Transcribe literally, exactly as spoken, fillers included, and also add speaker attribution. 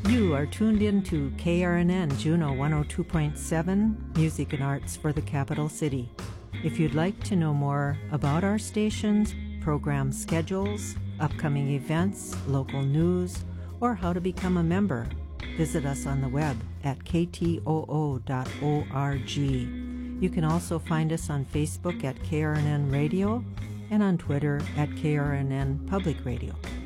Speaker 1: You are tuned in to K R N N Juneau one oh two point seven, Music and Arts for the Capital City. If you'd like to know more about our stations, program schedules, upcoming events, local news, or how to become a member, visit us on the web at k t o o dot org. You can also find us on Facebook at K R N N Radio and on Twitter at K R N N Public Radio.